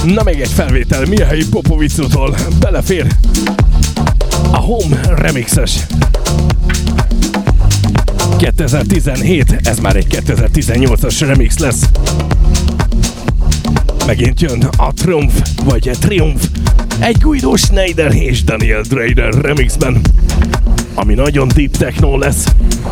Na még egy felvétel Mihai Popovicutól, belefér a Home remixes. 2017, ez már egy 2018-as remix lesz. Megint jön a Triumph, egy Guido Schneider és Daniel Drader remixben, ami nagyon deep techno lesz.